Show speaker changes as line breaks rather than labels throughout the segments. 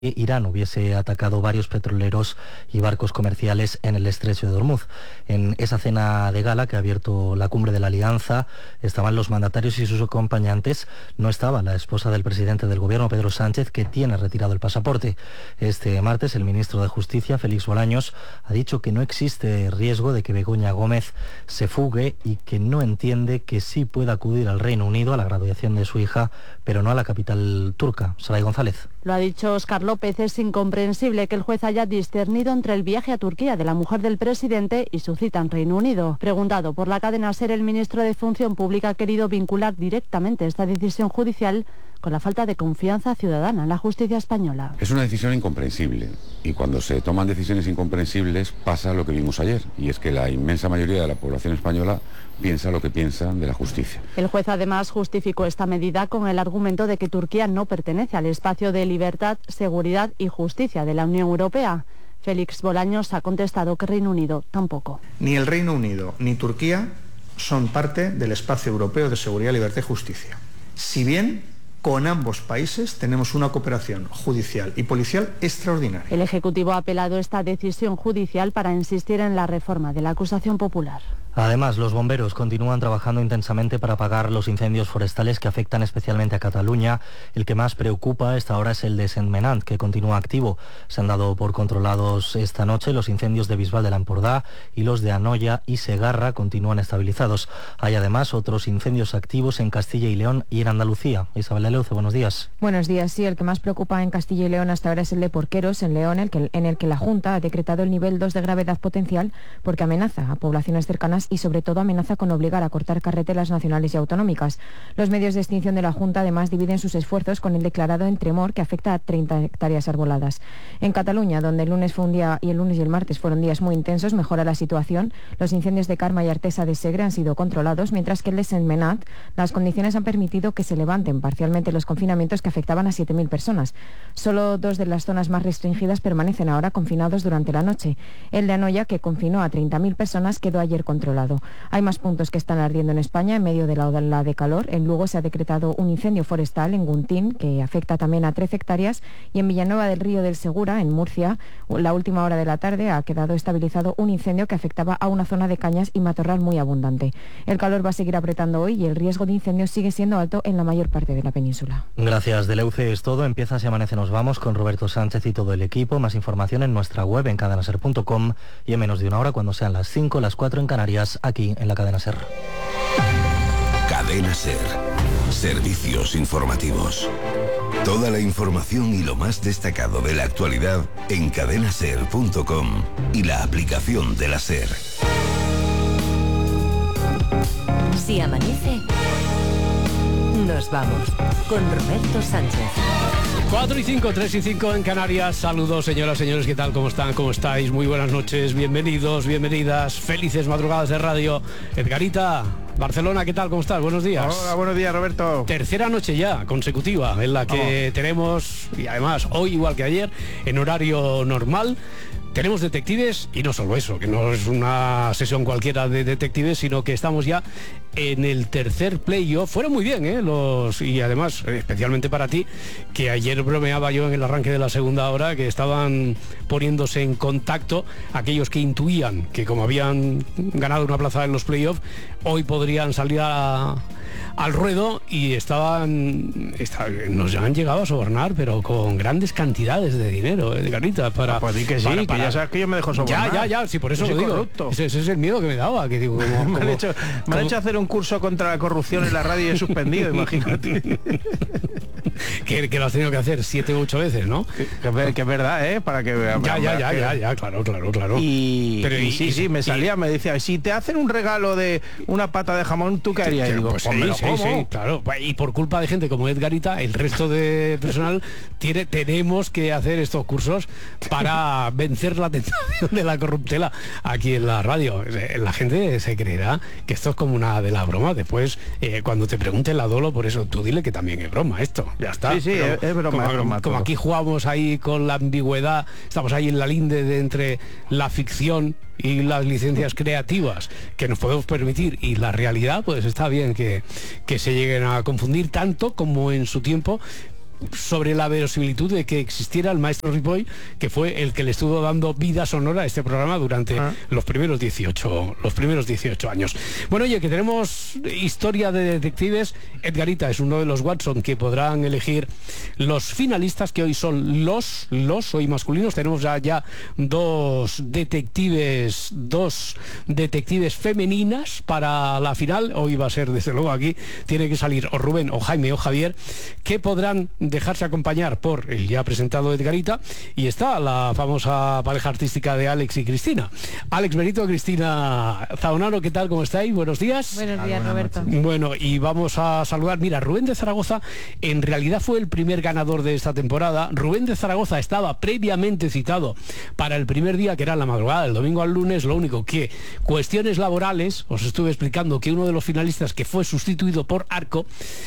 Irán hubiese atacado varios petroleros y barcos comerciales en el estrecho de Hormuz. En esa cena de gala que ha abierto la cumbre de la Alianza estaban los mandatarios y sus acompañantes. No estaba la esposa del presidente del gobierno, Pedro Sánchez, que tiene retirado el pasaporte. Este martes el ministro de Justicia, Félix Bolaños, ha dicho que no existe riesgo de que Begoña Gómez se fugue y que no entiende que sí pueda acudir al Reino Unido a la graduación de su hija, pero no a la capital turca. Saray González.
Lo ha dicho Óscar López, es incomprensible que el juez haya discernido entre el viaje a Turquía de la mujer del presidente y su cita en Reino Unido. Preguntado por la cadena SER, el ministro de Función Pública ha querido vincular directamente esta decisión judicial con la falta de confianza ciudadana en la justicia española.
Es una decisión incomprensible y cuando se toman decisiones incomprensibles pasa lo que vimos ayer, y es que la inmensa mayoría de la población española piensa lo que piensa de la justicia.
El juez además justificó esta medida con el argumento de que Turquía no pertenece al espacio de libertad, seguridad y justicia de la Unión Europea. Félix Bolaños ha contestado que Reino Unido tampoco.
Ni el Reino Unido ni Turquía son parte del espacio europeo de seguridad, libertad y justicia. Si bien con ambos países tenemos una cooperación judicial y policial extraordinaria.
El Ejecutivo ha apelado esta decisión judicial para insistir en la reforma de la acusación popular.
Además, los bomberos continúan trabajando intensamente para apagar los incendios forestales que afectan especialmente a Cataluña. El que más preocupa a esta hora es el de Sentmenat, que continúa activo. Se han dado por controlados esta noche los incendios de Bisbal del Ampurdá y los de Anoia y Segarra continúan estabilizados. Hay además otros incendios activos en Castilla y León y en Andalucía. Isabel Leuce, buenos días.
Buenos días. Sí, el que más preocupa en Castilla y León hasta ahora es el de Porqueros, en León, en el que la Junta ha decretado el nivel 2 de gravedad potencial porque amenaza a poblaciones cercanas y sobre todo amenaza con obligar a cortar carreteras nacionales y autonómicas. Los medios de extinción de la Junta además dividen sus esfuerzos con el declarado en Tremor, que afecta a 30 hectáreas arboladas. En Cataluña, donde el lunes y el martes fueron días muy intensos, mejora la situación. Los incendios de Carme y Artesa de Segre han sido controlados, mientras que en Sentmenat las condiciones han permitido que se levanten parcialmente los confinamientos que afectaban a 7.000 personas. Solo 2 de las zonas más restringidas permanecen ahora confinados durante la noche. El de Anoia, que confinó a 30.000 personas, quedó ayer controlado. Hay más puntos que están ardiendo en España en medio de la ola de calor. En Lugo se ha decretado un incendio forestal en Guntín, que afecta también a 13 hectáreas, y en Villanueva del Río del Segura, en Murcia, la última hora de la tarde ha quedado estabilizado un incendio que afectaba a una zona de cañas y matorral muy abundante. El calor va a seguir apretando hoy y el riesgo de incendios sigue siendo alto en la mayor parte de la península.
Gracias, Deleuce. Es todo. Empieza Si Amanece Nos Vamos con Roberto Sánchez y todo el equipo. Más información en nuestra web en cadenaser.com y en menos de una hora, cuando sean las 5, las 4 en Canarias, aquí en la Cadena SER.
Cadena SER. Servicios informativos. Toda la información y lo más destacado de la actualidad en cadenaser.com y la aplicación de la SER.
Si amanece, nos vamos con Roberto Sánchez.
4 y 5, 3 y 5 en Canarias. Saludos, señoras, señores, ¿qué tal? ¿Cómo están? ¿Cómo estáis? Muy buenas noches, bienvenidos, bienvenidas, felices madrugadas de radio. Edgarita, Barcelona, ¿qué tal? ¿Cómo estás? Buenos días.
Hola, buenos días, Roberto.
Tercera noche ya consecutiva en la que tenemos, y además hoy igual que ayer, en horario normal. Tenemos detectives y no solo eso, que no es una sesión cualquiera de detectives, sino que estamos ya en el tercer playoff. Fueron muy bien, y además, especialmente para ti, que ayer bromeaba yo en el arranque de la segunda hora, que estaban poniéndose en contacto aquellos que intuían que como habían ganado una plaza en los playoffs, hoy podrían salir al ruedo y nos han llegado a sobornar, pero con grandes cantidades de dinero, Edgarita, para...
Pues di que sí, que ya sabes que yo me dejo sobornar.
Ya, sí, por eso lo digo.
Corrupto.
Ese es el miedo que me daba, que digo...
Me han hecho hacer un curso contra la corrupción en la radio y he suspendido, imagínate.
que lo has tenido que hacer 7 u 8 veces, ¿no?
Que es verdad, para que vean.
Ya, claro.
Sí, me salía, me decía, si te hacen un regalo de una pata de jamón, ¿tú qué harías? Y digo,
pues sí, claro. Y por culpa de gente como Edgarita, el resto de personal tenemos que hacer estos cursos para vencer la tentación de la corruptela aquí en la radio. La gente se creerá que esto es como una de las bromas. Después, cuando te pregunten la dolo, por eso tú dile que también es broma esto. Ya está.
Sí, es broma.
Como aquí jugamos ahí con la ambigüedad, estamos ahí en la linde de entre la ficción y las licencias creativas que nos podemos permitir y la realidad, pues está bien que se lleguen a confundir tanto como en su tiempo sobre la verosimilitud de que existiera el maestro Ripoll, que fue el que le estuvo dando vida sonora a este programa durante los primeros 18 años. Bueno, oye, que tenemos historia de detectives. Edgarita es uno de los Watson que podrán elegir los finalistas, que hoy son los hoy masculinos. Tenemos ya dos detectives femeninas para la final. Hoy va a ser, desde luego, aquí tiene que salir o Rubén o Jaime o Javier, que podrán dejarse acompañar por el ya presentado Edgarita, y está la famosa pareja artística de Alex y Cristina. Alex Benito, Cristina Zaonaro, ¿qué tal? ¿Cómo estáis? Buenos días.
Buenos días, Roberto.
Bueno, y vamos a saludar. Mira, Rubén de Zaragoza en realidad fue el primer ganador de esta temporada. Rubén de Zaragoza estaba previamente citado para el primer día, que era la madrugada del domingo al lunes. Lo único que, cuestiones laborales, os estuve explicando que uno de los finalistas que fue sustituido por Arco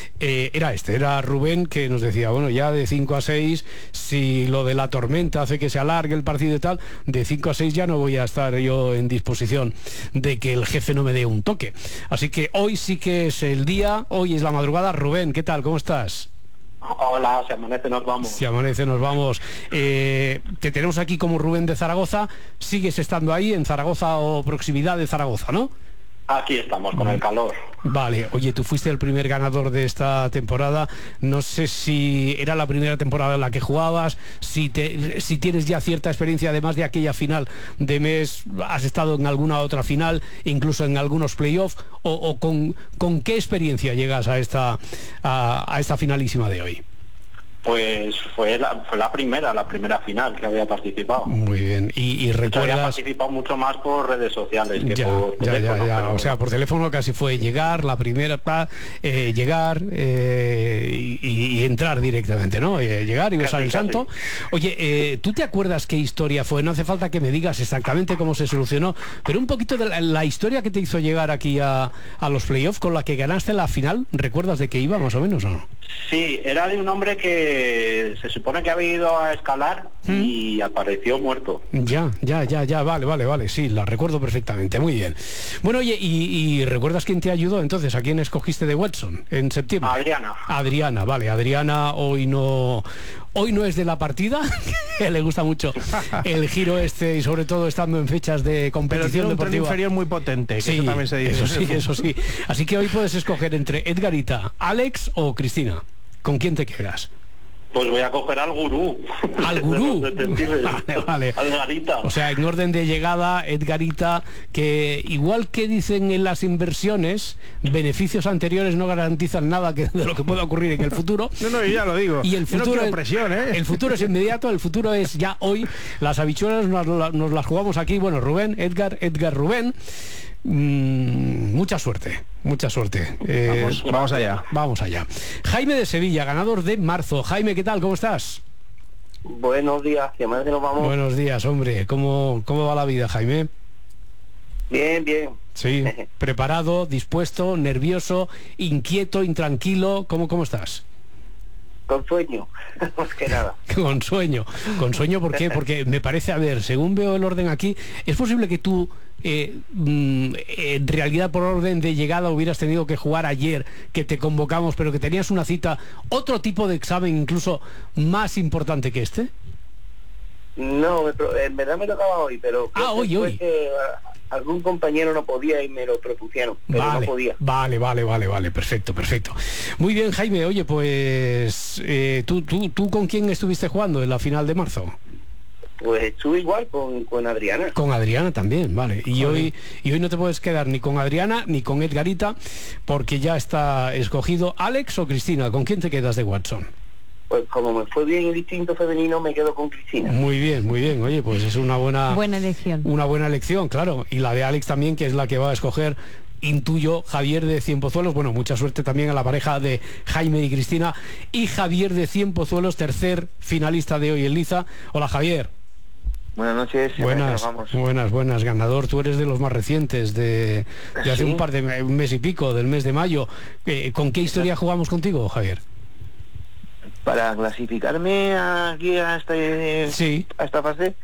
era Rubén, que nos decía, bueno, ya de 5 a 6, si lo de la tormenta hace que se alargue el partido y tal, de 5 a 6 ya no voy a estar yo en disposición de que el jefe no me dé un toque. Así que hoy sí que es el día, hoy es la madrugada. Rubén, ¿qué tal? ¿Cómo estás?
Hola, si amanece nos vamos.
Si amanece nos vamos. Te tenemos aquí como Rubén de Zaragoza. ¿Sigues estando ahí en Zaragoza o proximidad de Zaragoza, no?
Aquí estamos, con el calor.
Vale, oye, tú fuiste el primer ganador de esta temporada. No sé si era la primera temporada en la que jugabas, si tienes ya cierta experiencia, además de aquella final de mes, has estado en alguna otra final, incluso en algunos playoffs, o con qué experiencia llegas a esta finalísima de hoy.
Pues fue la primera final que había participado.
Muy bien. Y recuerdas...
Había participado mucho más por redes sociales que por
teléfono. Pero... O sea, por teléfono casi fue llegar, la primera, llegar y entrar directamente, ¿no? Llegar y besar el santo. Oye, ¿tú te acuerdas qué historia fue? No hace falta que me digas exactamente cómo se solucionó, pero un poquito de la historia que te hizo llegar aquí a los playoffs, con la que ganaste la final. ¿Recuerdas de qué iba, más o menos, o no?
Sí, era de un hombre que se supone que había ido a escalar y apareció muerto.
Ya, vale, sí, la recuerdo perfectamente, muy bien. Bueno, oye, ¿y recuerdas quién te ayudó entonces? ¿A quién escogiste de Watson en septiembre? Adriana, vale, Adriana hoy no es de la partida, que le gusta mucho el giro y sobre todo estando en fechas de competición deportiva. Pero tiene un tren
inferior muy potente, que
sí,
eso también se dice.
Eso sí. Así que hoy puedes escoger entre Edgarita, Alex o Cristina. ¿Con quién te quedas?
Pues voy a coger al gurú.
¿Al gurú? Vale.
Edgarita.
O sea, en orden de llegada, Edgarita, que igual que dicen en las inversiones, beneficios anteriores no garantizan nada de lo que pueda ocurrir en el futuro.
No, yo ya lo digo.
Y el futuro, el futuro es inmediato, el futuro es ya hoy. Las habichuelas nos las jugamos aquí. Bueno, Rubén, Edgar, Rubén. Mucha suerte.
Vamos allá.
Jaime de Sevilla, ganador de marzo. Jaime, ¿qué tal? ¿Cómo estás?
Buenos días, que más nos vamos.
Buenos días, hombre. ¿Cómo va la vida, Jaime?
Bien.
Sí, preparado, dispuesto, nervioso, inquieto, intranquilo. ¿Cómo estás?
Con sueño, más que nada.
Con sueño, ¿por qué? Porque me parece, a ver, según veo el orden aquí, es posible que tú en realidad por orden de llegada hubieras tenido que jugar ayer, que te convocamos, pero que tenías una cita, otro tipo de examen incluso más importante que este.
No, en verdad me tocaba hoy, pero
hoy.
Que algún compañero no podía y me lo propusieron, pero no podía.
Vale, perfecto. Muy bien, Jaime, oye, pues ¿tú con quién estuviste jugando en la final de marzo?
Pues estuve igual con Adriana.
Con Adriana también, vale. Y hoy no te puedes quedar ni con Adriana ni con Edgarita, porque ya está escogido. ¿Alex o Cristina? ¿Con quién te quedas de Watson?
Pues como me fue bien el instinto femenino, me quedo con Cristina.
Muy bien. Oye, pues es una buena elección. Una buena elección, claro. Y la de Alex también, que es la que va a escoger, intuyo, Javier de Cienpozuelos. Bueno, mucha suerte también a la pareja de Jaime y Cristina. Y Javier de Cienpozuelos, tercer finalista de hoy en Liza. Hola, Javier.
Buenas noches.
Buenas, ganador. Tú eres de los más recientes, de hace un mes y pico, del mes de mayo. ¿Con qué historia jugamos contigo, Javier?
Para clasificarme aquí a esta fase,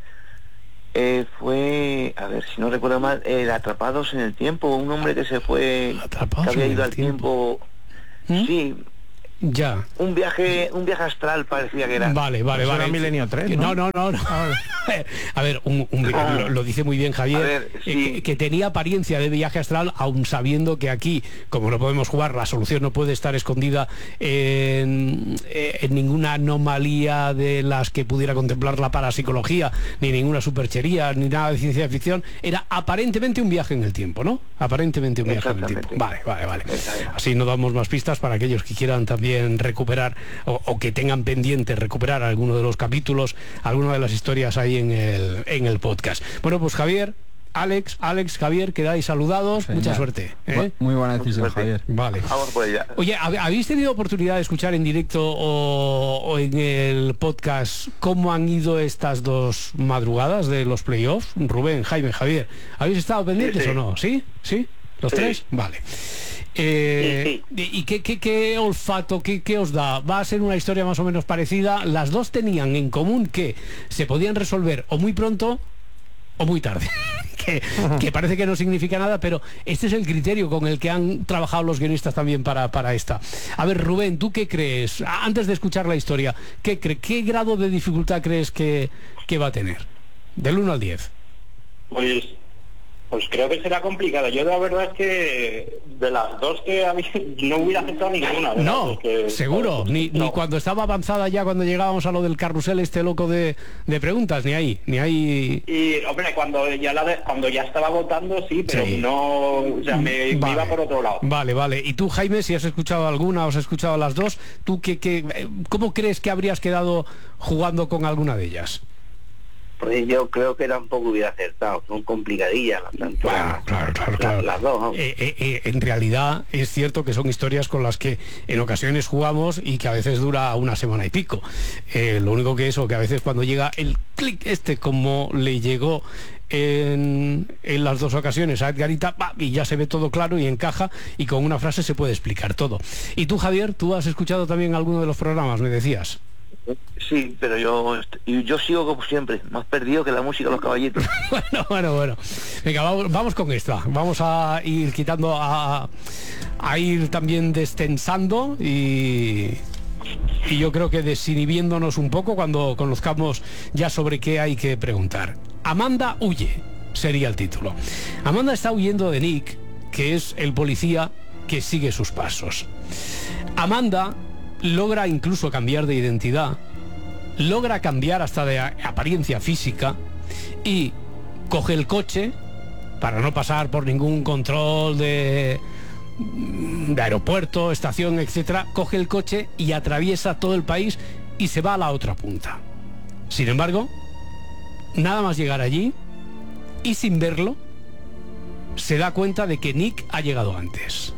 fue, a ver si no recuerdo mal, Atrapados en el Tiempo, un hombre que se fue, que había ido al tiempo. Sí,
Ya.
Un viaje astral parecía que era.
Vale.
Era Milenio 3,
¿no? No. A ver, lo dice muy bien Javier,
ver, sí.
Que tenía apariencia de viaje astral, aun sabiendo que aquí, como no podemos jugar, la solución no puede estar escondida en ninguna anomalía de las que pudiera contemplar la parapsicología, ni ninguna superchería, ni nada de ciencia ficción. Era aparentemente un viaje en el tiempo, ¿no? Aparentemente un viaje en el tiempo. Vale. Así no damos más pistas para aquellos que quieran también recuperar o que tengan pendiente recuperar alguno de los capítulos, alguna de las historias ahí en el podcast. Bueno, pues Javier, Alex, Javier, quedáis saludados. Genial. Mucha suerte.
Muy buena decisión, Javier.
Vale.
Vamos por ella.
Oye, ¿habéis tenido oportunidad de escuchar en directo o en el podcast cómo han ido estas 2 madrugadas de los playoffs? Rubén, Jaime, Javier, ¿habéis estado pendientes o no? ¿Sí? ¿Los 3? Vale. ¿Y qué olfato, qué os da? ¿Va a ser una historia más o menos parecida? Las 2 tenían en común que se podían resolver o muy pronto o muy tarde. que parece que no significa nada, pero este es el criterio con el que han trabajado los guionistas también para esta. A ver, Rubén, ¿tú qué crees? Antes de escuchar la historia, ¿qué grado de dificultad crees que va a tener? Del 1 al 10.
Pues creo que será complicado. Yo la verdad es que de las 2 que no hubiera aceptado ninguna. ¿verdad?
No,
porque,
seguro. Ni cuando estaba avanzada ya, cuando llegábamos a lo del carrusel loco de preguntas, ni ahí.
Y hombre, cuando ya estaba votando, sí, pero sí. No, o sea, me iba por otro lado.
Vale. Y tú, Jaime, si has escuchado alguna o has escuchado las 2, ¿tú cómo crees que habrías quedado jugando con alguna de ellas?
Pues yo creo que tampoco hubiera acertado, son complicadillas
claro.
Las 2, ¿no?
En realidad es cierto que son historias con las que en ocasiones jugamos y que a veces dura una semana y pico. Lo único que a veces cuando llega el clic como le llegó en las 2 ocasiones a Edgarita, y ya se ve todo claro y encaja, y con una frase se puede explicar todo. Y tú, Javier, ¿tú has escuchado también alguno de los programas, me decías?
Sí, pero yo sigo como siempre, más perdido que la música de los caballitos.
Bueno. Venga, vamos con esta. Vamos a ir quitando, a ir también destensando y yo creo que desinhibiéndonos un poco cuando conozcamos ya sobre qué hay que preguntar. Amanda huye, sería el título. Amanda está huyendo de Nick, que es el policía que sigue sus pasos. Amanda logra incluso cambiar de identidad, logra cambiar hasta de apariencia física y coge el coche para no pasar por ningún control de aeropuerto, estación, etcétera. Coge el coche y atraviesa todo el país y se va a la otra punta. Sin embargo, nada más llegar allí y sin verlo, se da cuenta de que Nick ha llegado antes.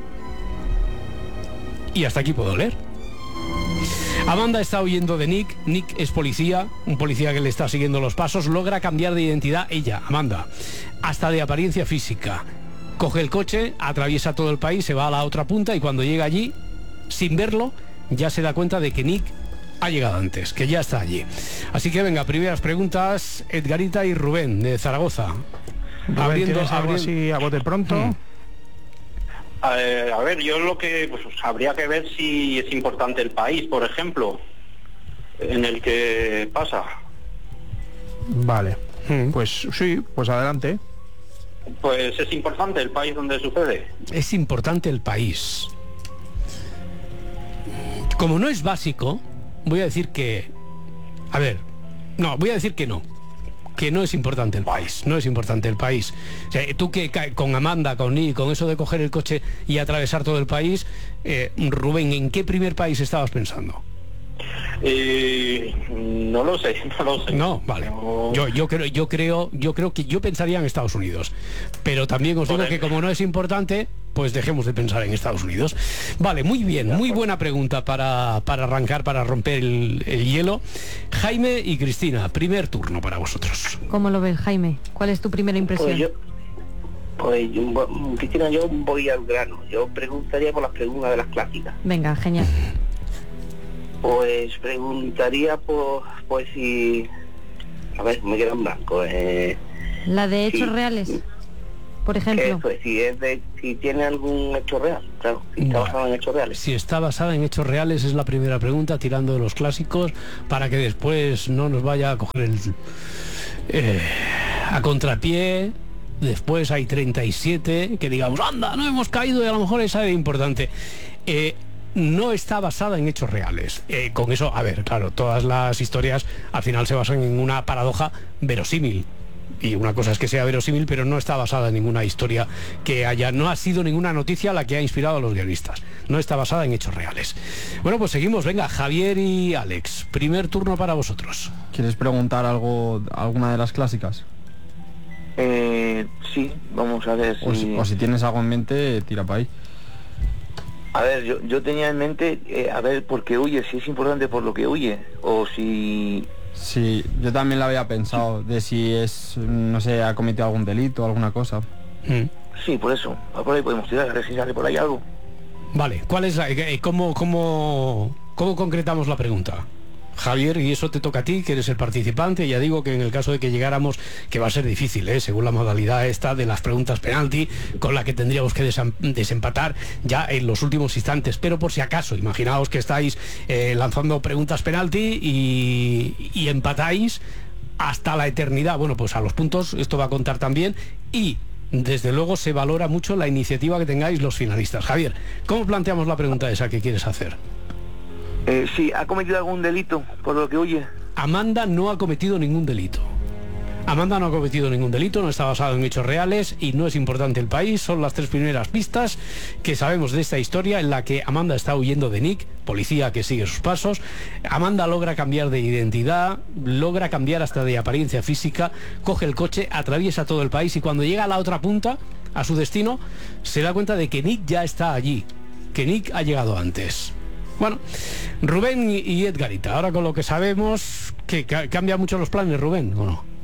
Y hasta aquí puedo leer. Amanda está huyendo de Nick. Nick es policía, un policía que le está siguiendo los pasos. Logra cambiar de identidad ella, Amanda, hasta de apariencia física. Coge el coche, atraviesa todo el país, se va a la otra punta y cuando llega allí, sin verlo, ya se da cuenta de que Nick ha llegado antes, que ya está allí. Así que venga, primeras preguntas, Edgarita y Rubén de Zaragoza.
Abriendo así a bote pronto.
A ver, yo lo que habría que ver si es importante el país, por ejemplo, en el que pasa.
Vale, pues sí, pues adelante.
Pues es importante el país donde sucede.
Es importante el país. Como no es básico, voy a decir que... A ver, no, voy a decir que no. Que no es importante el país, no es importante el país. O sea, tú que con Amanda, con Nick, con eso de coger el coche y atravesar todo el país, Rubén, ¿en qué primer país estabas pensando?
No lo sé.
No, vale. No. Yo creo que yo pensaría en Estados Unidos, pero también os digo que como no es importante, pues dejemos de pensar en Estados Unidos. Vale, muy bien, muy buena pregunta para arrancar, para romper el hielo. Jaime y Cristina, primer turno para vosotros.
¿Cómo lo ves, Jaime? ¿Cuál es tu primera impresión?
Cristina, yo voy al grano. Yo preguntaría por las preguntas de las clásicas.
Venga, genial.
Pues preguntaría pues si... A ver, me queda en blanco.
¿La de hechos reales? por ejemplo.
Si tiene algún hecho real, claro, si está basada en hechos reales.
Si está basada en hechos reales es la primera pregunta, tirando de los clásicos, para que después no nos vaya a coger a contrapié. Después hay 37 que digamos, anda, no hemos caído, y a lo mejor esa era importante. No está basada en hechos reales. Con eso, a ver, claro, todas las historias al final se basan en una paradoja verosímil. Y una cosa es que sea verosímil, pero no está basada en ninguna historia que haya... No ha sido ninguna noticia la que ha inspirado a los guionistas. No está basada en hechos reales. Bueno, pues seguimos. Venga, Javier y Alex. Primer turno para vosotros.
¿Quieres preguntar alguna de las clásicas?
Sí, vamos a ver
o si tienes algo en mente, tira para ahí.
A ver, yo tenía en mente, a ver, por qué huye, si es importante por lo que huye, o si...
Sí, yo también lo había pensado, de si es, no sé, ha cometido algún delito o alguna cosa.
Sí, por eso, por ahí podemos tirar, a ver si sale por ahí algo.
Vale, ¿cuál es la... ¿Cómo concretamos la pregunta? Javier, y eso te toca a ti, que eres el participante. Ya digo que en el caso de que llegáramos, que va a ser difícil, según la modalidad esta de las preguntas penalti, con la que tendríamos que desempatar ya en los últimos instantes, pero por si acaso, imaginaos que estáis lanzando preguntas penalti y empatáis hasta la eternidad. Bueno, pues a los puntos esto va a contar también, y desde luego se valora mucho la iniciativa que tengáis los finalistas. Javier, ¿cómo planteamos la pregunta esa que quieres hacer?
Sí, ¿ha cometido algún delito por lo que huye?
Amanda no ha cometido ningún delito. Amanda no ha cometido ningún delito, no está basado en hechos reales y no es importante el país. Son las 3 primeras pistas que sabemos de esta historia, en la que Amanda está huyendo de Nick, policía que sigue sus pasos. Amanda logra cambiar de identidad, logra cambiar hasta de apariencia física, coge el coche, atraviesa todo el país, y cuando llega a la otra punta, a su destino, se da cuenta de que Nick ya está allí, que Nick ha llegado antes. Bueno, Rubén y Edgarita, ahora con lo que sabemos, que cambia mucho los planes, Rubén, ¿o no?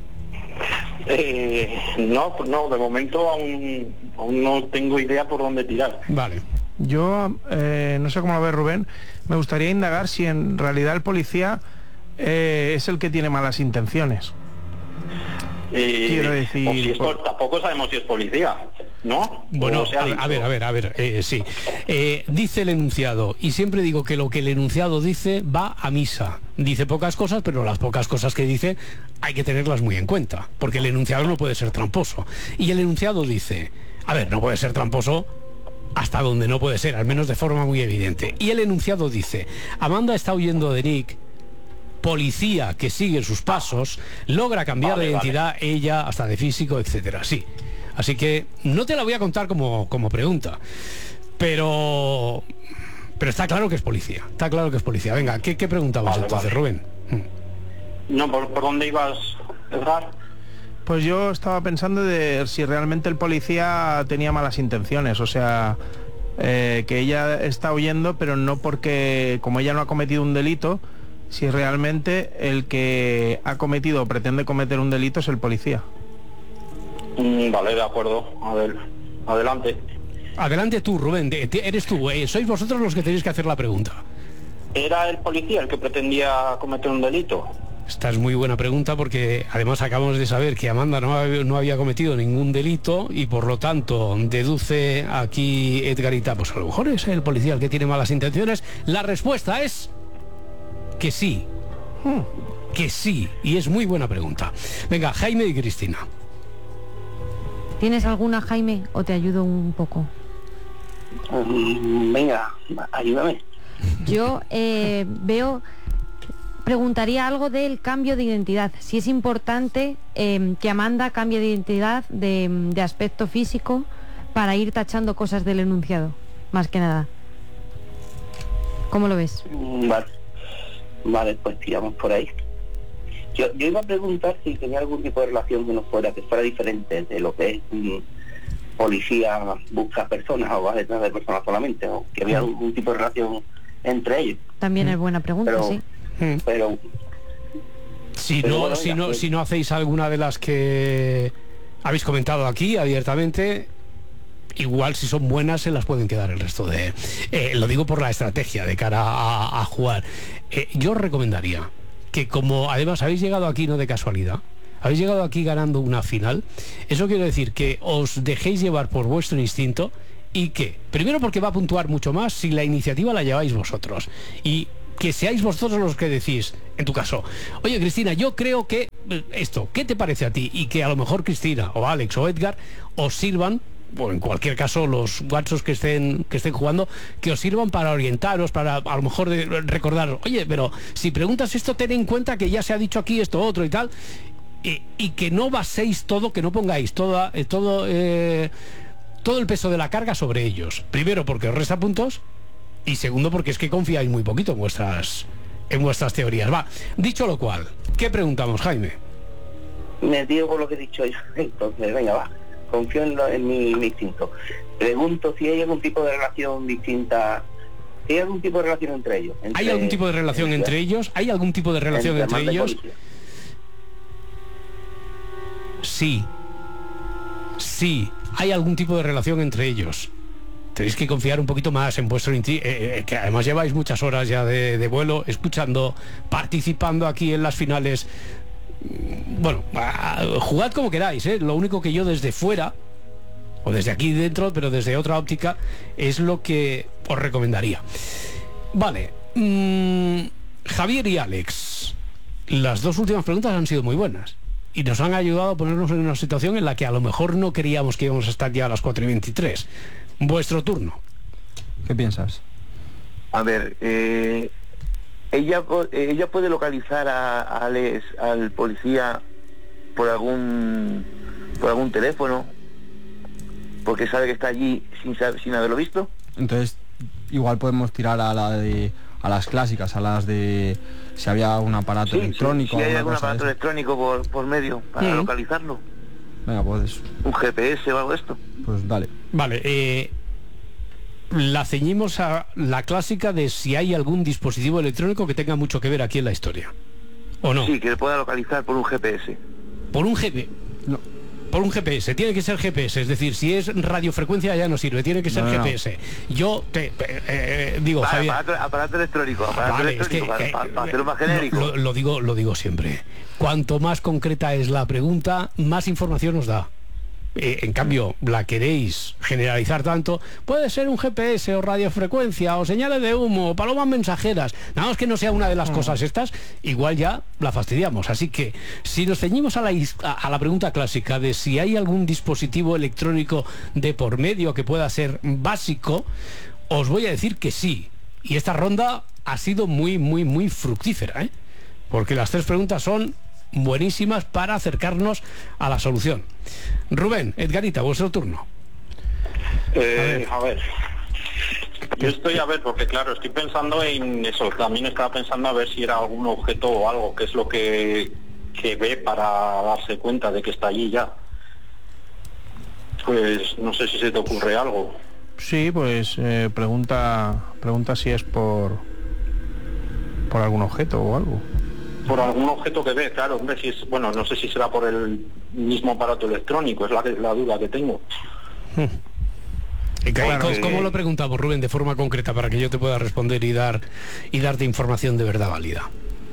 No, de momento aún no tengo idea por dónde tirar.
Vale.
Yo, no sé cómo lo ve Rubén, me gustaría indagar si en realidad el policía es el que tiene malas intenciones. Quiero decir...
O si tampoco sabemos si es policía, ¿no?
Bueno, a ver, sí. Dice el enunciado, y siempre digo que lo que el enunciado dice va a misa. Dice pocas cosas, pero las pocas cosas que dice hay que tenerlas muy en cuenta, porque el enunciado no puede ser tramposo. Y el enunciado dice, a ver, no puede ser tramposo hasta donde no puede ser, al menos de forma muy evidente. Y el enunciado dice, Amanda está huyendo de Nick, policía que sigue sus pasos, logra cambiar de identidad, ella hasta de físico, etcétera. Sí. Así que no te la voy a contar como pregunta, pero está claro que es policía. Está claro que es policía. Venga, ¿qué preguntamos entonces, Rubén?
No, ¿por dónde ibas, Edgar?
Pues yo estaba pensando de si realmente el policía tenía malas intenciones, o sea, que ella está huyendo, pero no porque, como ella no ha cometido un delito, si realmente el que ha cometido o pretende cometer un delito es el policía.
Vale, de acuerdo. A ver, adelante.
Adelante tú, Rubén, eres tú, sois vosotros los que tenéis que hacer la pregunta.
¿Era el policía el que pretendía cometer un delito?
Esta es muy buena pregunta, porque además acabamos de saber que Amanda no había cometido ningún delito, y por lo tanto deduce aquí Edgarita, pues a lo mejor es el policía el que tiene malas intenciones. La respuesta es... que sí. Que sí, y es muy buena pregunta. Venga, Jaime y Cristina.
¿Tienes alguna, Jaime, o te ayudo un poco?
Venga, ayúdame.
Yo preguntaría algo del cambio de identidad. Si es importante que Amanda cambie de identidad, de aspecto físico, para ir tachando cosas del enunciado, más que nada. ¿Cómo lo ves?
Vale, pues tiramos por ahí. Yo iba a preguntar si tenía algún tipo de relación que fuera diferente de lo que es policía busca personas o va detrás de personas solamente, o que había algún tipo de relación entre ellos.
También es buena pregunta, pero, sí.
Pero
si no hacéis alguna de las que habéis comentado aquí abiertamente, igual si son buenas se las pueden quedar el resto de... lo digo por la estrategia de cara a jugar. Yo os recomendaría que, como además habéis llegado aquí no de casualidad, habéis llegado aquí ganando una final. Eso quiere decir que os dejéis llevar por vuestro instinto y que, primero porque va a puntuar mucho más si la iniciativa la lleváis vosotros y que seáis vosotros los que decís, en tu caso, oye Cristina, yo creo que esto, ¿qué te parece a ti? Y que a lo mejor Cristina o Alex o Edgar os sirvan, o en cualquier caso los guachos que estén jugando, que os sirvan para orientaros, para a lo mejor recordaros, oye, pero si preguntas esto, ten en cuenta que ya se ha dicho aquí esto otro y tal, y que no baséis todo, que no pongáis todo el peso de la carga sobre ellos. Primero porque os resta puntos y segundo porque es que confiáis muy poquito en vuestras teorías. Va, dicho lo cual, ¿qué preguntamos, Jaime?
Me digo por lo que he dicho yo. Entonces, venga, va. Confío en mi instinto. Pregunto si hay algún tipo de relación distinta. Si hay algún tipo de relación entre ellos.
¿Hay algún tipo de relación entre ellos? ¿Hay algún tipo de relación entre ellos? Sí. Sí, hay algún tipo de relación entre ellos. Tenéis que confiar un poquito más en vuestro que además lleváis muchas horas ya de vuelo, escuchando, participando aquí en las finales. Bueno, jugad como queráis, ¿eh? Lo único que yo desde fuera, o desde aquí dentro, pero desde otra óptica, es lo que os recomendaría. Vale, Javier y Alex, las dos últimas preguntas han sido muy buenas y nos han ayudado a ponernos en una situación en la que a lo mejor no creíamos que íbamos a estar ya a las 4:23. Vuestro turno.
¿Qué piensas?
A ver, ella puede localizar a Alex, al policía, por algún teléfono, porque sabe que está allí sin haberlo visto.
Entonces, igual podemos tirar a las clásicas, a las de si había un aparato electrónico.
Si hay algún aparato electrónico por medio para localizarlo.
Venga, pues
un GPS o algo de esto.
Pues dale.
Vale, la ceñimos a la clásica de si hay algún dispositivo electrónico que tenga mucho que ver aquí en la historia, ¿o no?
Sí, que pueda localizar por un GPS.
Por un GPS. No. Por un GPS, tiene que ser GPS, es decir, si es radiofrecuencia ya no sirve, tiene que ser GPS. Yo te digo,
vale,
Javier,
aparato electrónico, para hacerlo más genérico.
Lo digo siempre. Cuanto más concreta es la pregunta, más información nos da. En cambio, la queréis generalizar tanto, puede ser un GPS o radiofrecuencia o señales de humo o palomas mensajeras, nada más que no sea una de las cosas estas, igual ya la fastidiamos. Así que si nos ceñimos a la pregunta clásica de si hay algún dispositivo electrónico de por medio que pueda ser básico, os voy a decir que sí. Y esta ronda ha sido muy, muy, muy fructífera, ¿eh? Porque las tres preguntas son buenísimas para acercarnos a la solución. Rubén, Edgarita, vuestro turno.
A ver. Yo porque claro, estoy pensando en eso. También estaba pensando a ver si era algún objeto o algo, que es lo que ve para darse cuenta de que está allí ya. Pues no sé si se te ocurre algo.
Sí, pues pregunta si es por algún objeto o algo.
Por algún objeto que ve, claro, hombre, si es, bueno, no sé si será por el mismo aparato electrónico, es la duda que tengo.
¿Cómo lo preguntamos, Rubén, de forma concreta para que yo te pueda responder y darte información de verdad válida?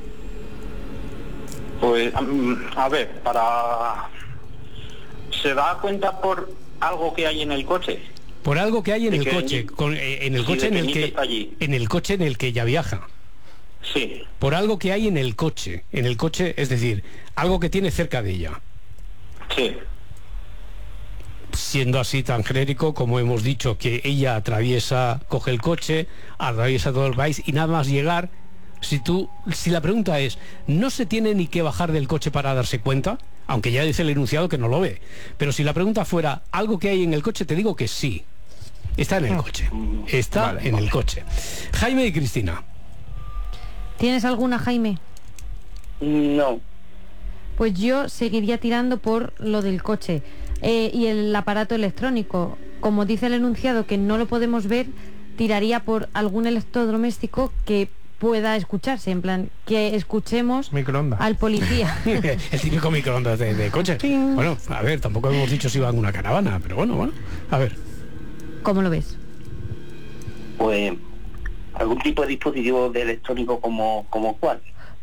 Pues, a ver, ¿se da cuenta por algo que hay en el coche?
Por algo que hay en el coche, en el coche en el que ella viaja.
Sí.
Por algo que hay en el coche, es decir, algo que tiene cerca de ella.
Sí.
Siendo así tan genérico como hemos dicho, que ella coge el coche, atraviesa todo el país y nada más llegar, si la pregunta es, ¿no se tiene ni que bajar del coche para darse cuenta? Aunque ya dice el enunciado que no lo ve. Pero si la pregunta fuera, ¿algo que hay en el coche? Te digo que sí. Está en el coche. Está en el coche. Jaime y Cristina.
¿Tienes alguna, Jaime?
No.
Pues yo seguiría tirando por lo del coche y el aparato electrónico. Como dice el enunciado que no lo podemos ver, tiraría por algún electrodoméstico que pueda escucharse, en plan, que escuchemos
microondas
al policía.
El típico microondas de coche. Bueno, a ver, tampoco hemos dicho si va en una caravana, pero bueno, a ver.
¿Cómo lo ves?
Pues algún tipo de dispositivo de electrónico como cuál.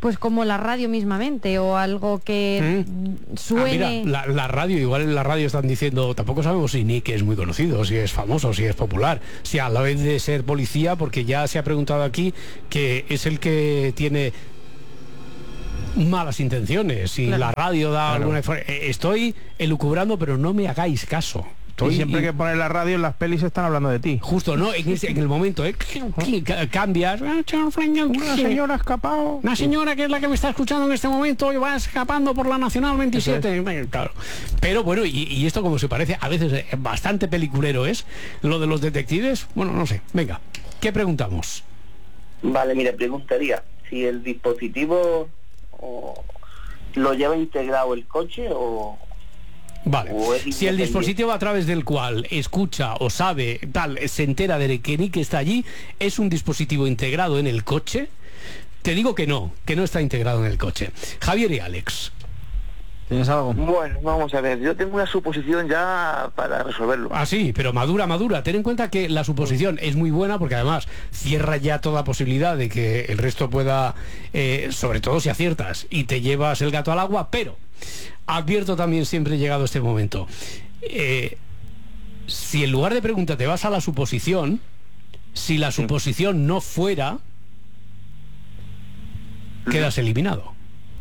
Pues como la radio mismamente, o algo que suene...
Mira, la radio, igual en la radio están diciendo, tampoco sabemos si Nick es muy conocido, si es famoso, si es popular, si a la vez de ser policía, porque ya se ha preguntado aquí que es el que tiene malas intenciones, si la radio da alguna... Estoy elucubrando, pero no me hagáis caso.
Y siempre que pones la radio en las pelis están hablando de ti.
Justo, ¿no? En el momento, cambias.
Una señora ha escapado.
Una señora que es la que me está escuchando en este momento y va escapando por la Nacional 27. Claro. Pero bueno, y esto como se parece, a veces bastante peliculero es, lo de los detectives. Bueno, no sé. Venga, ¿qué preguntamos?
Vale, mire, preguntaría si el dispositivo lo lleva integrado el coche o...
Vale, si el dispositivo a través del cual escucha o sabe, tal, se entera de que Nick está allí, es un dispositivo integrado en el coche, te digo que no está integrado en el coche. Javier y Alex.
¿Tienes algo?
Bueno, vamos a ver, yo tengo una suposición ya para resolverlo.
Ah, sí, pero madura. Ten en cuenta que la suposición es muy buena porque además cierra ya toda posibilidad de que el resto pueda, sobre todo si aciertas y te llevas el gato al agua, pero advierto también, siempre llegado este momento, si en lugar de pregunta te vas a la suposición, si la suposición no fuera, quedas eliminado.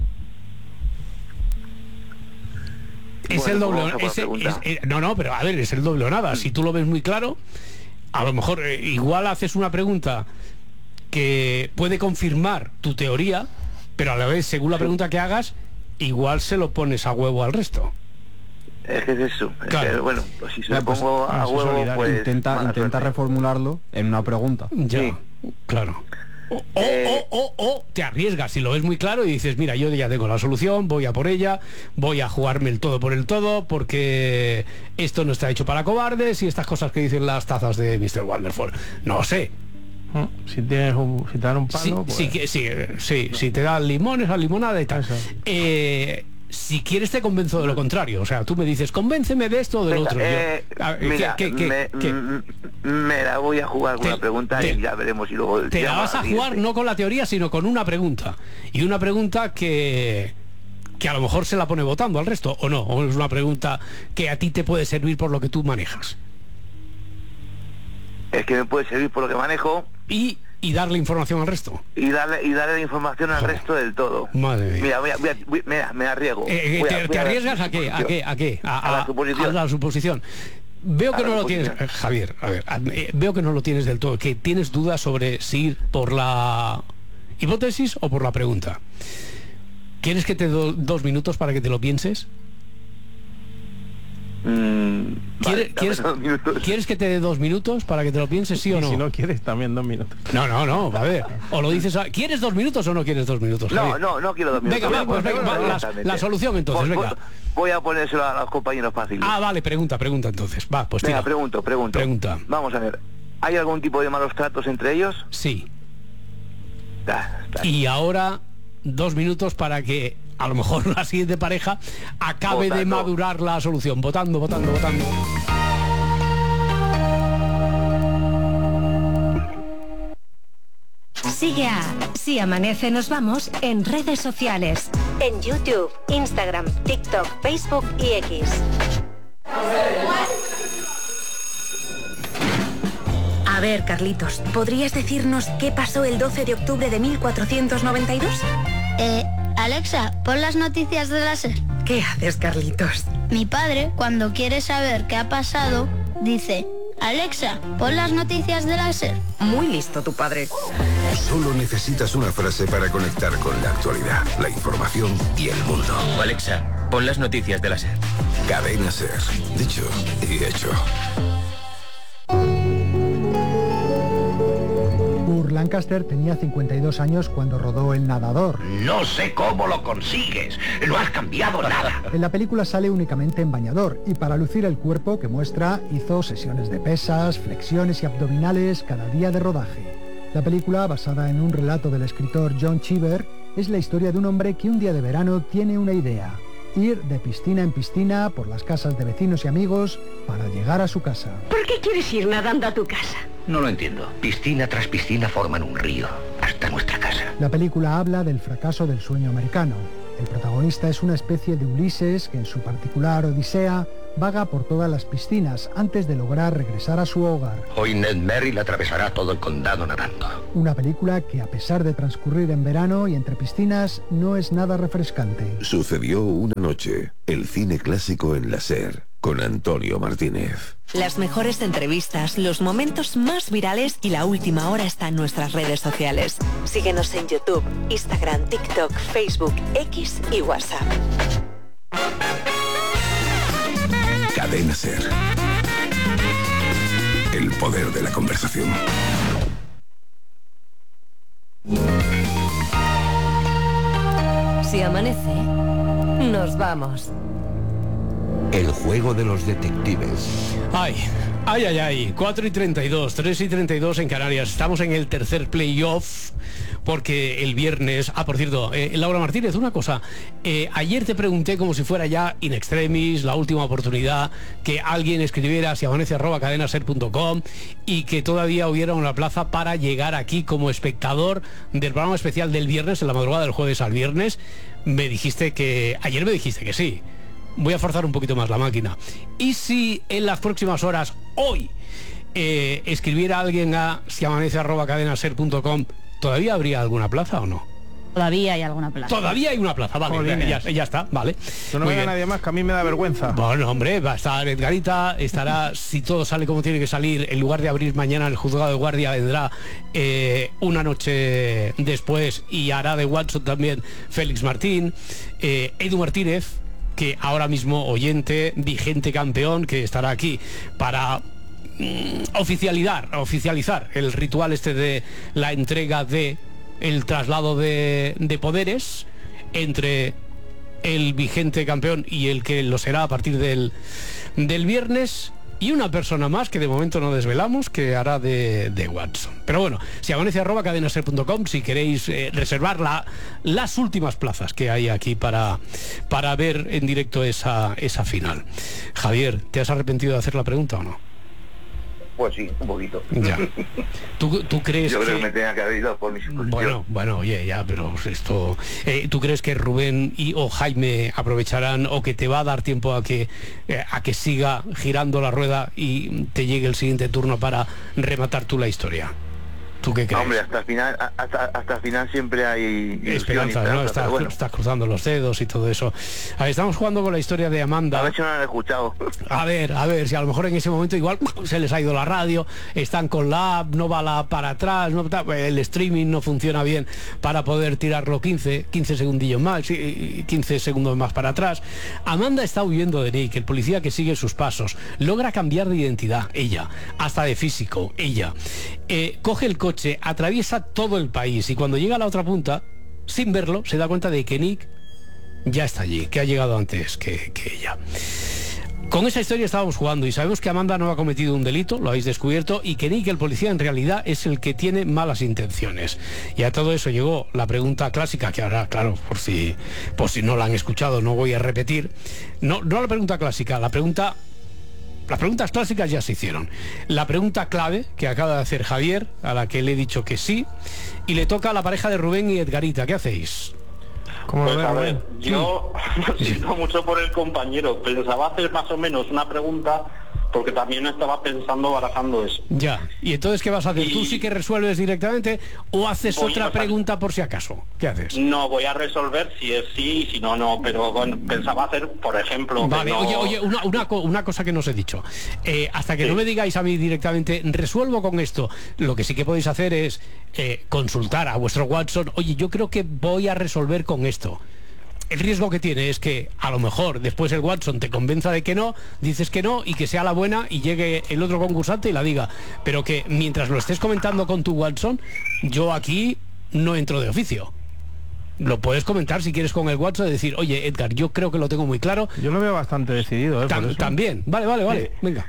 Es el doble. No, pero a ver, es el doble o nada. Si tú lo ves muy claro, a lo mejor igual haces una pregunta que puede confirmar tu teoría, pero a la vez, según la pregunta que hagas, igual se lo pones a huevo al resto.
Es que es eso.
Claro.
Es que, bueno, pues si se lo pongo a huevo, pues...
Intenta reformularlo en una pregunta.
Ya, sí. Claro. O te arriesgas si lo ves muy claro y dices, mira, yo ya tengo la solución, voy a por ella, voy a jugarme el todo por el todo, porque esto no está hecho para cobardes y estas cosas que dicen las tazas de Mr. Wonderful. No sé.
Si te dan un palo,
si te dan limones, a limonada y tal. Si quieres te convenzo de lo contrario. O sea, tú me dices, convénceme de esto o del otro.
Mira, me la voy a jugar con una pregunta y ya veremos si luego...
Te la vas a jugar no con la teoría, sino con una pregunta. Y una pregunta que a lo mejor se la pone votando al resto, o no. O es una pregunta que a ti te puede servir por lo que tú manejas.
Es que me puede servir por lo que manejo.
Y darle información al resto.
Y darle la información al resto del todo.
Madre mía.
Mira, me arriesgo.
¿Te arriesgas a qué? A la suposición. A la suposición. Veo que no lo tienes, Javier, a ver, veo que no lo tienes del todo, que tienes dudas sobre si ir por la hipótesis o por la pregunta. ¿Quieres que te dé 2 minutos para que te lo pienses? ¿Quieres que te dé 2 minutos para que te lo pienses, sí o no?
Si no quieres, también 2 minutos.
No, a ver. O lo dices, ¿quieres 2 minutos o no quieres 2 minutos?
No quiero 2 minutos.
Venga, la solución entonces, venga.
Voy a ponérselo a los compañeros fáciles.
Ah, vale, pregunta entonces. Va, pues tira.
Venga, pregunto. Vamos a ver. ¿Hay algún tipo de malos tratos entre ellos?
Sí. Y ahora 2 minutos para que a lo mejor la siguiente pareja acabe de madurar la solución. Votando.
Sigue a Si Amanece Nos Vamos en redes sociales. En YouTube, Instagram, TikTok, Facebook y X. A ver, Carlitos, ¿podrías decirnos qué pasó el 12 de octubre de 1492?
Alexa, pon las noticias de la SER.
¿Qué haces, Carlitos?
Mi padre, cuando quiere saber qué ha pasado, dice: Alexa, pon las noticias de la SER.
Muy listo tu padre.
Solo necesitas una frase para conectar con la actualidad, la información y el mundo.
Alexa, pon las noticias de la SER.
Cadena SER. Dicho y hecho.
Lancaster tenía 52 años cuando rodó El Nadador.
No sé cómo lo consigues, no has cambiado nada.
En la película sale únicamente en bañador y para lucir el cuerpo que muestra hizo sesiones de pesas, flexiones y abdominales cada día de rodaje. La película, basada en un relato del escritor John Cheever, es la historia de un hombre que un día de verano tiene una idea: ir de piscina en piscina por las casas de vecinos y amigos para llegar a su casa.
¿Por qué quieres ir nadando a tu casa?
No lo entiendo. Piscina tras piscina forman un río. hasta nuestra casa.
La película habla del fracaso del sueño americano. El protagonista es una especie de Ulises que en su particular odisea vaga por todas las piscinas antes de lograr regresar a su hogar.
Hoy Ned Merrill atravesará todo el condado nadando.
Una película que, a pesar de transcurrir en verano y entre piscinas, no es nada refrescante.
Sucedió una noche, el cine clásico en la SER, con Antonio Martínez.
Las mejores entrevistas, los momentos más virales y la última hora está en nuestras redes sociales. Síguenos en YouTube, Instagram, TikTok, Facebook, X y WhatsApp.
Cadena SER. El poder de la conversación.
Si amanece, nos vamos.
El juego de los detectives.
Ay, 4:32, 3:32 en Canarias. Estamos en el tercer playoff porque el viernes... por cierto, Laura Martínez, una cosa. Ayer te pregunté como si fuera ya in extremis, la última oportunidad, que alguien escribiera siamanece@cadenaser.com y que todavía hubiera una plaza para llegar aquí como espectador del programa especial del viernes, en la madrugada del jueves al viernes. Ayer me dijiste que sí. Voy a forzar un poquito más la máquina. ¿Y si en las próximas horas, hoy, escribiera alguien a siamanece@cadenaser.com, ¿todavía habría alguna plaza o no?
Todavía hay alguna plaza.
Todavía hay una plaza, vale, ya está, vale.
Que no venga nadie más, que a mí me da vergüenza.
Bueno, hombre, va a estar Edgarita, estará, si todo sale como tiene que salir, en lugar de abrir mañana el juzgado de guardia, vendrá una noche después y hará de Watson también Félix Martín, Edu Martínez, que ahora mismo oyente, vigente campeón, que estará aquí para oficializar el ritual este de la entrega de el traslado de poderes entre el vigente campeón y el que lo será a partir del viernes. Y una persona más que de momento no desvelamos, que hará de Watson. Pero bueno, siamanece@cadenaser.com si queréis reservar las últimas plazas que hay aquí para ver en directo esa final. Javier, ¿te has arrepentido de hacer la pregunta o no?
Pues sí, un poquito.
Ya. ¿Tú crees
Yo creo que me tenía que haber ido por mi suposición.
Bueno, oye, ya, pero esto... ¿tú crees que Rubén o Jaime aprovecharán, o que te va a dar tiempo a que siga girando la rueda y te llegue el siguiente turno para rematar tú la historia? ¿Tú qué crees?
Hombre, hasta el final siempre hay
esperanza, ¿no? Estás cruzando los dedos y todo eso. A ver, estamos jugando con la historia de Amanda.
A ver si no lo han escuchado.
A ver, si a lo mejor en ese momento igual se les ha ido la radio, están con la app, no va la app para atrás, el streaming no funciona bien para poder tirarlo 15 segundillos más, 15 segundos más para atrás. Amanda está huyendo de Nick, el policía que sigue sus pasos. Logra cambiar de identidad, ella, hasta de físico, ella. Coge el coche, atraviesa todo el país y cuando llega a la otra punta, sin verlo, se da cuenta de que Nick ya está allí, que ha llegado antes que ella. Con esa historia estábamos jugando y sabemos que Amanda no ha cometido un delito, lo habéis descubierto, y que Nick, el policía, en realidad es el que tiene malas intenciones. Y a todo eso llegó la pregunta clásica, que ahora, claro, por si no la han escuchado, no voy a repetir. No la pregunta clásica, las preguntas clásicas ya se hicieron. La pregunta clave que acaba de hacer Javier, a la que le he dicho que sí, y le toca a la pareja de Rubén y Edgarita. ¿Qué hacéis?
Pues a ver, yo lo siento mucho por el compañero. Pensaba hacer más o menos una pregunta, porque también estaba barajando eso.
Ya, y entonces ¿qué vas a hacer? ¿Tú sí que resuelves directamente o haces otra pregunta por si acaso? ¿Qué haces?
No, voy a resolver si es sí, si no, no, pero bueno, pensaba hacer, por ejemplo...
Vale, no... oye, una cosa que no os he dicho. Hasta que no me digáis a mí directamente, resuelvo con esto, lo que sí que podéis hacer es consultar a vuestro Watson, oye, yo creo que voy a resolver con esto. El riesgo que tiene es que a lo mejor después el Watson te convenza de que no, dices que no y que sea la buena y llegue el otro concursante y la diga. Pero que mientras lo estés comentando con tu Watson, yo aquí no entro de oficio. Lo puedes comentar si quieres con el Watson, de decir, oye, Edgar, yo creo que lo tengo muy claro.
Yo lo veo bastante decidido.
También, vale, venga.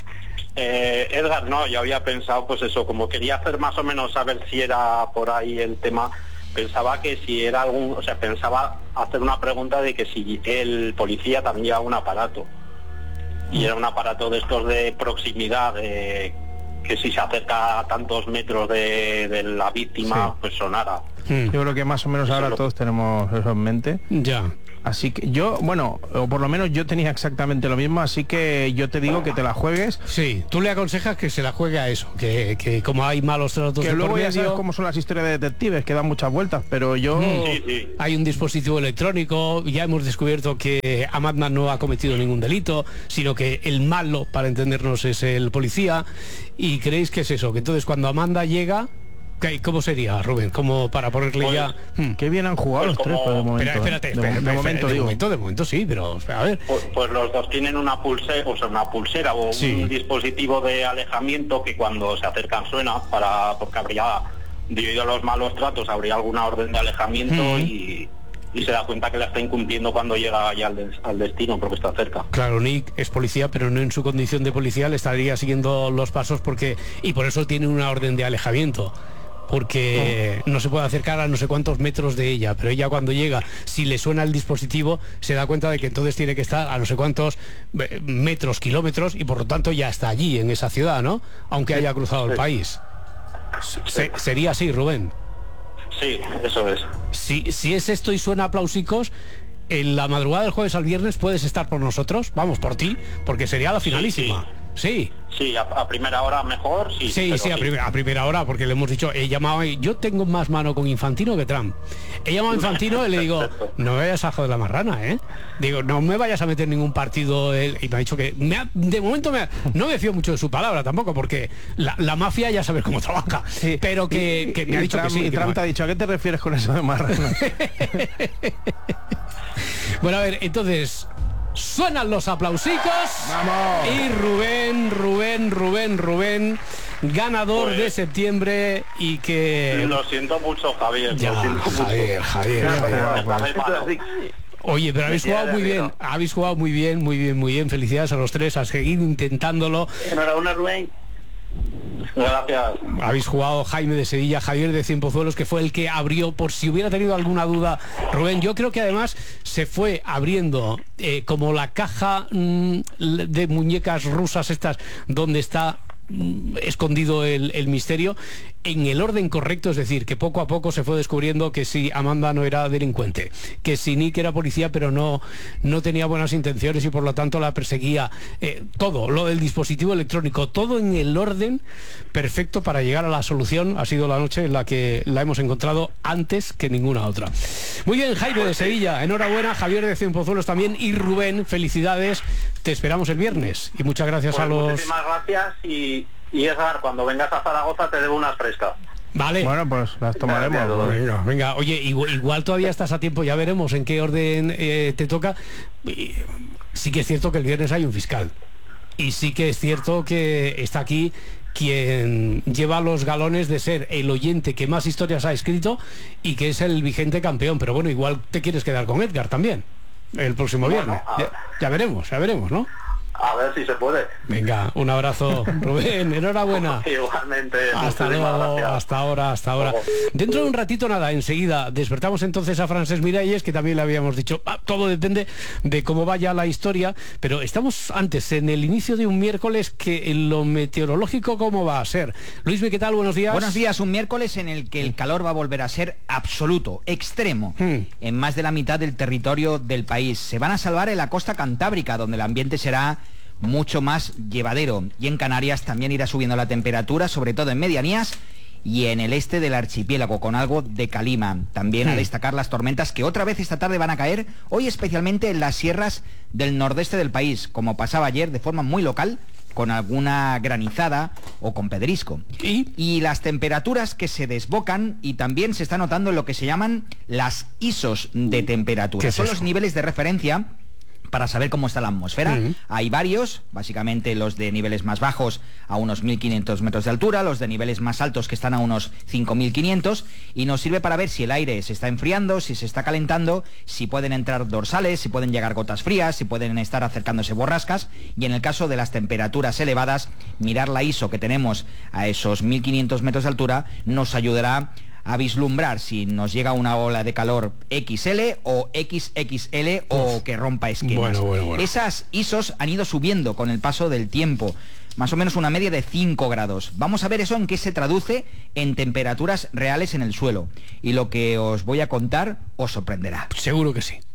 Edgar, no, yo había pensado, pues eso, como quería hacer más o menos saber si era por ahí el tema... Pensaba que si era pensaba hacer una pregunta de que si el policía también lleva un aparato. Y era un aparato de estos de proximidad, que si se acerca a tantos metros de la víctima, pues sonara.
Yo creo que más o menos ahora todos tenemos eso en mente.
Ya.
Así que yo, bueno, o por lo menos yo tenía exactamente lo mismo, así que yo te digo que te la juegues.
Sí, tú le aconsejas que se la juegue a eso, que como hay malos tratos
que
de
luego
por
ya
medio,
sabes cómo son las historias de detectives, que dan muchas vueltas, pero yo...
Hay un dispositivo electrónico, ya hemos descubierto que Amanda no ha cometido ningún delito, sino que el malo, para entendernos, es el policía, y creéis que es eso, que entonces cuando Amanda llega... ¿Cómo sería, Rubén? Como para ponerle
pues,
ya...
Qué bien han jugado los tres, pero de momento.
Espérate, de momento sí, pero a ver.
Pues los dos tienen una pulsera o un dispositivo de alejamiento que cuando se acercan suena, porque habría, debido a los malos tratos, habría alguna orden de alejamiento y se da cuenta que la está incumpliendo cuando llega ya al destino, porque está cerca.
Claro, Nick es policía, pero no en su condición de policía, le estaría siguiendo los pasos y por eso tiene una orden de alejamiento. Porque no se puede acercar a no sé cuántos metros de ella, pero ella cuando llega, si le suena el dispositivo, se da cuenta de que entonces tiene que estar a no sé cuántos metros, kilómetros, y por lo tanto ya está allí, en esa ciudad, ¿no? Aunque haya cruzado el país. Sería así, Rubén.
Sí, eso es.
Si es esto y suena aplausicos, en la madrugada del jueves al viernes puedes estar por nosotros, vamos por ti, porque sería la finalísima. Sí.
Sí, a primera hora mejor, sí.
Sí, a primera hora, porque le hemos dicho, he llamado, yo tengo más mano con Infantino que Trump. He llamado a Infantino y le digo, no me vayas a joder la marrana, ¿eh? Digo, no me vayas a meter ningún partido. Y me ha dicho que, de momento, no me fío mucho de su palabra tampoco, porque la mafia ya sabe cómo trabaja. Sí. Pero que me ha dicho
Trump,
que sí.
Y Trump te ha dicho, ¿a qué te refieres con eso de marrana?
Bueno, a ver, entonces... Suenan los aplausicos.
¡Vamos!
Y Rubén, ganador de septiembre, y que...
Lo siento mucho, Javier.
Ya, Javier. Oye, pero habéis jugado muy bien. Habéis jugado muy bien. Felicidades a los tres, a seguir intentándolo.
Enhorabuena, Rubén.
Gracias.
Habéis jugado Jaime de Sevilla, Javier de Cienpozuelos, que fue el que abrió, por si hubiera tenido alguna duda, Rubén. Yo creo que además se fue abriendo como la caja de muñecas rusas estas, donde está escondido el misterio, en el orden correcto, es decir, que poco a poco se fue descubriendo que sí, Amanda no era delincuente, que sí, Nick era policía, pero no tenía buenas intenciones y por lo tanto la perseguía, todo, lo del dispositivo electrónico, todo en el orden perfecto para llegar a la solución. Ha sido la noche en la que la hemos encontrado antes que ninguna otra. Muy bien, Jaime de Sevilla, enhorabuena, Javier de Cienpozuelos también, y Rubén, felicidades, te esperamos el viernes, y muchas gracias a los...
Muchísimas gracias, y Edgar, cuando vengas a Zaragoza te debo unas frescas.
Vale.
Bueno, pues las tomaremos.
Venga, oye, igual todavía estás a tiempo, ya veremos en qué orden te toca. Sí que es cierto que el viernes hay un fiscal. Y sí que es cierto que está aquí quien lleva los galones de ser el oyente que más historias ha escrito y que es el vigente campeón. Pero bueno, igual te quieres quedar con Edgar también el próximo viernes. Ya veremos, ¿no?
A ver si se puede.
Venga, un abrazo, Rubén, enhorabuena.
Igualmente.
Hasta luego, hasta ahora. Dentro de un ratito, nada, enseguida despertamos entonces a Francesc Miralles, que también le habíamos dicho, todo depende de cómo vaya la historia, pero estamos antes, en el inicio de un miércoles, que en lo meteorológico, ¿cómo va a ser? Luismi, ¿qué tal? Buenos días.
Buenos días, un miércoles en el que el calor va a volver a ser absoluto, extremo, en más de la mitad del territorio del país. Se van a salvar en la costa cantábrica, donde el ambiente será mucho más llevadero, y en Canarias también irá subiendo la temperatura, sobre todo en medianías y en el este del archipiélago, con algo de calima. También a destacar las tormentas que otra vez esta tarde van a caer, hoy especialmente en las sierras del nordeste del país, como pasaba ayer, de forma muy local, con alguna granizada o con pedrisco. Y las temperaturas que se desbocan, y también se está notando en lo que se llaman las ISOs de temperatura. Son los niveles de referencia para saber cómo está la atmósfera. Hay varios, básicamente los de niveles más bajos a unos 1.500 metros de altura, los de niveles más altos que están a unos 5.500, y nos sirve para ver si el aire se está enfriando, si se está calentando, si pueden entrar dorsales, si pueden llegar gotas frías, si pueden estar acercándose borrascas, y en el caso de las temperaturas elevadas, mirar la ISO que tenemos a esos 1.500 metros de altura nos ayudará a vislumbrar si nos llega una ola de calor XL o XXL o que rompa esquemas.
Bueno.
Esas ISOs han ido subiendo con el paso del tiempo, más o menos una media de 5 grados. Vamos a ver eso en qué se traduce en temperaturas reales en el suelo. Y lo que os voy a contar os sorprenderá.
Seguro que sí.